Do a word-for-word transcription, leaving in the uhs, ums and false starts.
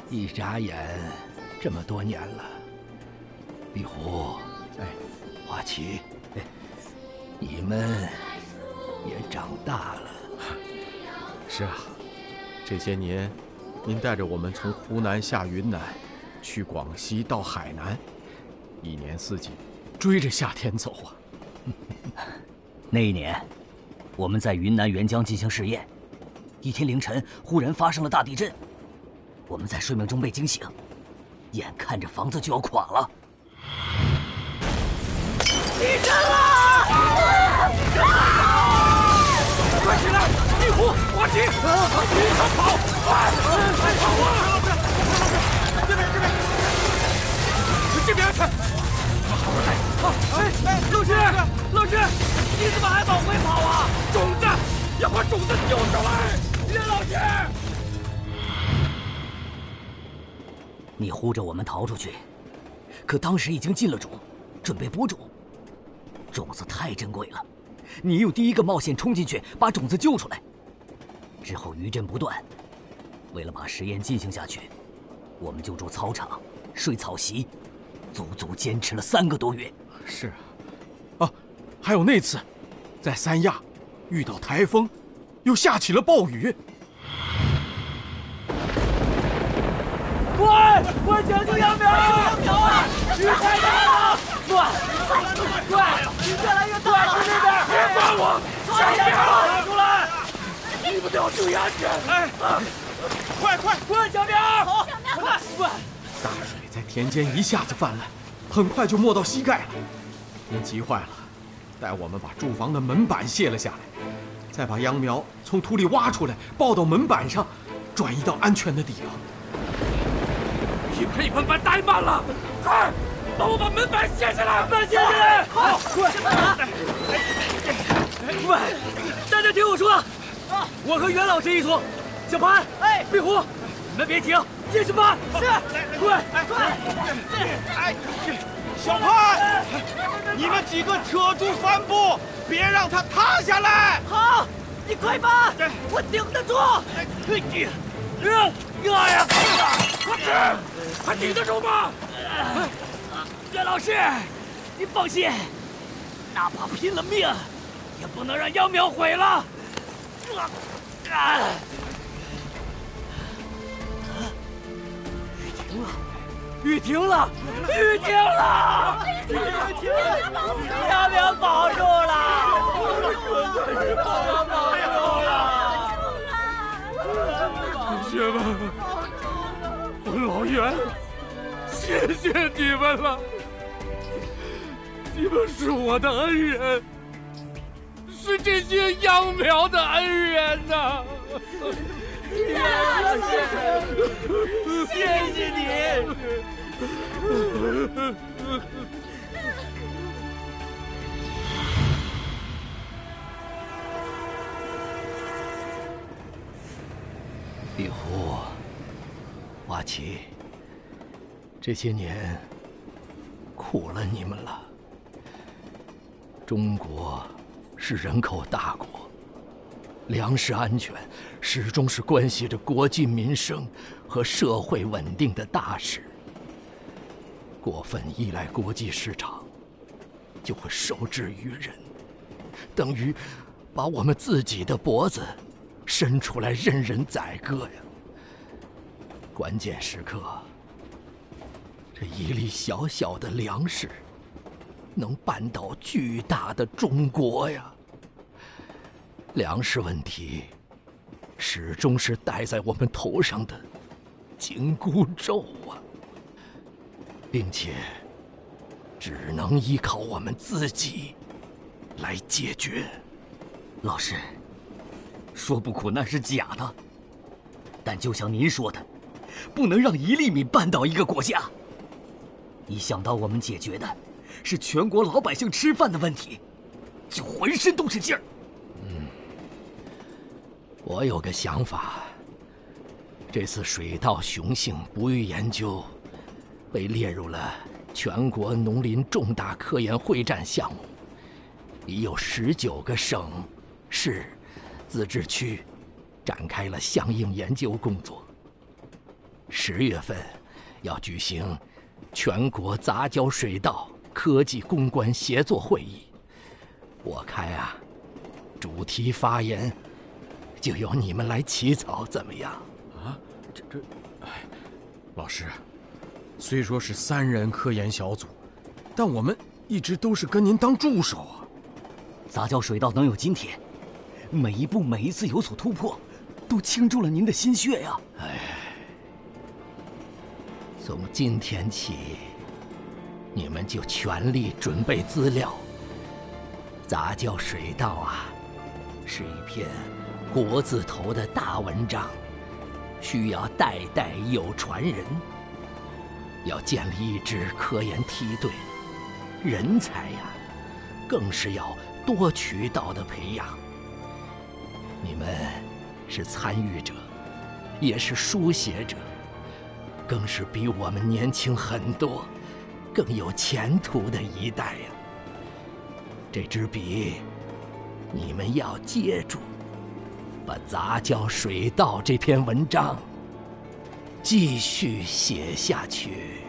一眨眼，这么多年了。壁虎， 哎， 花旗，哎，你们也长大了。 是啊，这些年，您带着我们从湖南下云南，去广西到海南，一年四季追着夏天走啊。 那一年，我们在云南沅江进行试验，一天凌晨忽然发生了大地震，我们在睡梦中被惊醒，眼看着房子就要垮了。 地震了！ 快起来！壁虎、花旗，往地上跑！快，快跑啊！这边，这边，这边去！哎哎，老师，老师，你怎么还往回跑啊？种子，要把种子救上来！任老师， 你呼着我们逃出去，可当时已经进了种，准备播种。种子太珍贵了，你又第一个冒险冲进去把种子救出来。之后余震不断，为了把实验进行下去，我们就住操场，睡草席，足足坚持了三个多月。 是啊，啊，还有那次，在三亚遇到台风，又下起了暴雨。 快，快抢救杨苗！杨苗啊！雨太大了！快，快，雨越来越大了！快去那边！别管我，抢苗！抢出来！你们都要注意安全！哎，快快快抢苗！好，快快！ 大水在田间一下子泛滥，很快就没到膝盖了。您急坏了，带我们把住房的门板卸了下来，再把秧苗从土里挖出来，抱到门板上，转移到安全的地方。 匹配本板怠慢了，快，帮我把门板卸下来！板卸下来！好，快！喂，大家听我说，我和袁老师一组，小潘，哎，壁虎，你们别停，继续搬！是，快，快！ 哎，小潘，你们几个扯住帆布，别让它塌下来。 好，你快搬，我顶得住。 哎呀，快吃！还顶得住吗？袁老师，你放心，哪怕拼了命，也不能让秧苗毁了。啊！雨停了，雨停了，雨停了，雨停了，秧苗保住了，秧苗保住了。同学们，老袁，谢谢你们了，你们是我的恩人，是这些秧苗的恩人呐！谢谢，谢谢你。 壁虎、花旗，这些年苦了你们了。中国是人口大国，粮食安全始终是关系着国计民生和社会稳定的大事。过分依赖国际市场，就会受制于人，等于把我们自己的脖子伸出来任人宰割呀！关键时刻，这一粒小小的粮食，能扳倒巨大的中国呀！粮食问题，始终是戴在我们头上的紧箍咒啊，并且只能依靠我们自己来解决。 老师，说不苦那是假的，但就像您说的，不能让一粒米绊倒一个国家。一想到我们解决的是全国老百姓吃饭的问题，就浑身都是劲儿。 嗯，我有个想法，这次水稻雄性不育研究被列入了全国农林重大科研会战项目，已有十九个省市自治区展开了相应研究工作。 十月份要举行全国杂交水稻科技攻关协作会议，我看啊，主题发言就由你们来起草，怎么样？ 啊，这这，哎，老师，虽说是三人科研小组，但我们一直都是跟您当助手啊。 杂交水稻能有今天，每一步每一次有所突破，都倾注了您的心血呀！ 哎，从今天起，你们就全力准备资料。杂交水稻啊，是一篇国字头的大文章，需要代代有传人。要建立一支科研梯队，人才呀，更是要多渠道的培养。你们是参与者，也是书写者，更是比我们年轻很多，更有前途的一代呀。这支笔，你们要接住，把杂交水稻这篇文章继续写下去。